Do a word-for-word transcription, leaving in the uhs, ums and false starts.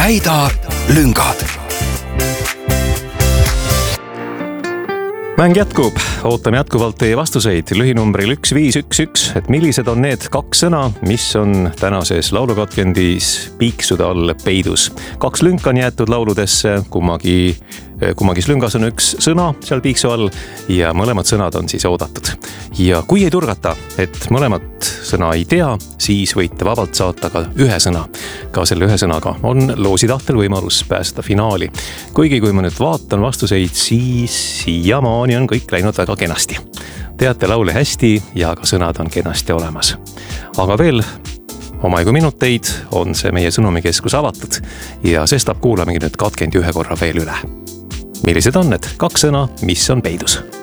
täida lüngad. Mäng jätkub, ootame jätkuvalt teie vastuseid lühinumbril üks viis üks üks, et millised on need kaks sõna, mis on tänases laulukatkendis piiksude all peidus. Kaks lünka on jäetud lauludesse, kummagi, kummagis lüngas on üks sõna seal piiksu all ja mõlemad sõnad on siis oodatud. Ja kui ei turgata, et mõlemat sõna ei tea, siis võite vabalt saata ka ühe sõna. Ka selle ühe sõnaga on loositahtel võimalus pääseda finaali. Kuigi kui ma nüüd vaatan vastuseid, siis siiamaani on kõik läinud väga kenasti. Teate laule hästi ja ka sõnad on kenasti olemas. Aga veel omaigu minuteid on see meie sõnumikeskus avatud ja sestap kuulamegi nüüd katkend ühe korra veel üle. Millised on need kaks sõna, mis on peidus?